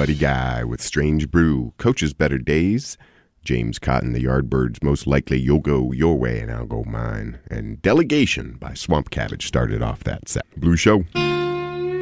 Buddy Guy with Strange Brew, Coach's Better Days, James Cotton, the Yardbirds, Most Likely You'll Go Your Way and I'll Go Mine, and Delegation by Swamp Cabbage started off that set. Blue Show.